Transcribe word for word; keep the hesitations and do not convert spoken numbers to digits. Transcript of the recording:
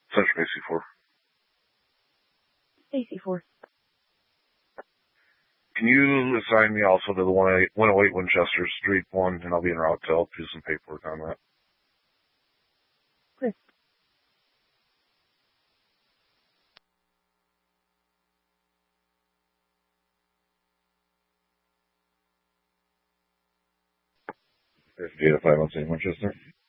Central A C four. A C four. Can you assign me also to the one oh eight Winchester Street one, and I'll be en route to help do some paperwork on that. Chris. Data five one seven Winchester.